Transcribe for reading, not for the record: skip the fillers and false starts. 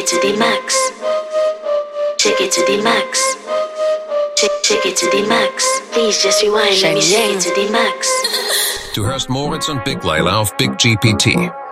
to the max. Shake it to the max. Shake it to the max. Please just rewind. Let me shake it to the max. Du hörst Moritz und Big Layla auf Big GPT.